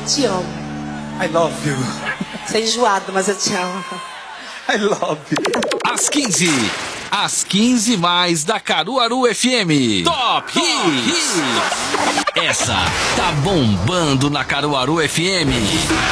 te amo. I love you. Você é enjoado, mas eu te amo. I love you. Às 15 mais da Caruaru FM. Top Hits. Essa tá bombando na Caruaru FM.